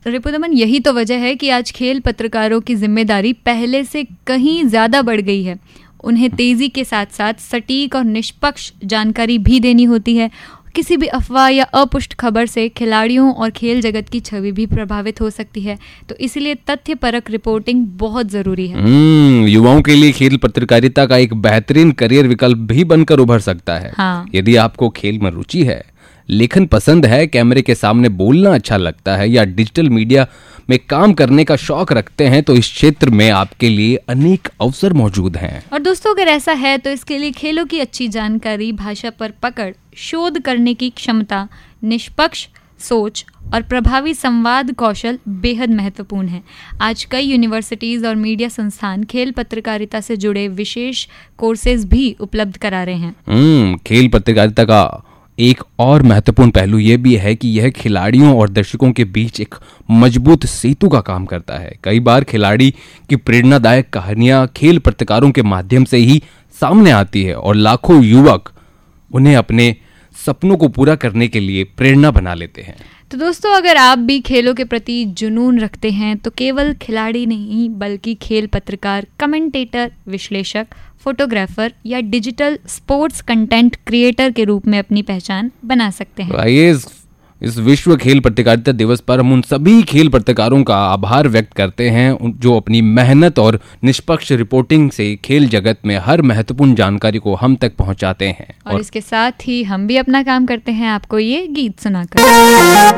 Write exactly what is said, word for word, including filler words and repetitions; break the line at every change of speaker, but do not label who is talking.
रिपुदमन, यही तो वजह है कि आज खेल पत्रकारों की जिम्मेदारी पहले से कहीं ज़्यादा बढ़ गई है। उन्हें तेज़ी के साथ साथ सटीक और निष्पक्ष जानकारी भी देनी होती है। किसी भी अफवाह या अपुष्ट खबर से खिलाड़ियों और खेल जगत की छवि भी प्रभावित हो सकती है, तो इसलिए तथ्यपरक रिपोर्टिंग बहुत ज़रूरी है।
हम्म युवाओं के लिए खेल पत्रकारिता का एक बेहतरीन करियर विकल्प भी बनकर उभर सकता है।
हाँ।
यदि आपको खेल में रुचि है, लेखन पसंद है, कैमरे के सामने बोलना अच्छा लगता है या डिजिटल मीडिया में काम करने का शौक रखते हैं, तो इस क्षेत्र में आपके लिए अनेक अवसर मौजूद हैं।
और दोस्तों, अगर ऐसा है तो इसके लिए खेलों की अच्छी जानकारी, भाषा पर पकड़, शोध करने की क्षमता, निष्पक्ष सोच और प्रभावी संवाद कौशल बेहद महत्वपूर्ण है। आज कई यूनिवर्सिटीज और मीडिया संस्थान खेल पत्रकारिता से जुड़े विशेष कोर्सेज भी उपलब्ध करा रहे हैं।
हम्म खेल पत्रकारिता का एक और महत्वपूर्ण पहलू यह भी है कि यह खिलाड़ियों और दर्शकों के बीच एक मजबूत सेतु का काम करता है। कई बार खिलाड़ी की प्रेरणादायक कहानियां खेल पत्रकारों के माध्यम से ही सामने आती है और लाखों युवक उन्हें अपने सपनों को पूरा करने के लिए प्रेरणा बना लेते हैं।
तो दोस्तों, अगर आप भी खेलों के प्रति जुनून रखते हैं तो केवल खिलाड़ी नहीं बल्कि खेल पत्रकार, कमेंटेटर, विश्लेषक, फोटोग्राफर या डिजिटल स्पोर्ट्स कंटेंट क्रिएटर के रूप में अपनी पहचान बना सकते हैं।
आइए इस, इस विश्व खेल पत्रकारिता दिवस पर हम उन सभी खेल पत्रकारों का आभार व्यक्त करते हैं जो अपनी मेहनत और निष्पक्ष रिपोर्टिंग से खेल जगत में हर महत्वपूर्ण जानकारी को हम तक पहुंचाते हैं।
और, और इसके साथ ही हम भी अपना काम करते हैं आपको ये गीत सुनाकर।